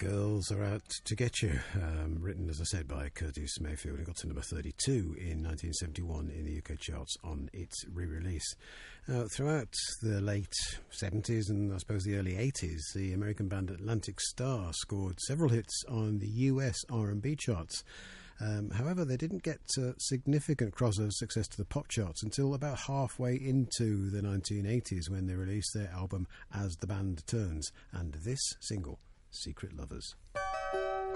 Girls Are Out to Get You, written, as I said, by Curtis Mayfield. It got to number 32 in 1971 in the UK charts on its re-release. Throughout the late 70s and I suppose the early 80s, the American band Atlantic Starr scored several hits on the US R&B charts. However, they didn't get significant crossover success to the pop charts until about halfway into the 1980s when they released their album As the Band Turns, and this single, Secret Lovers.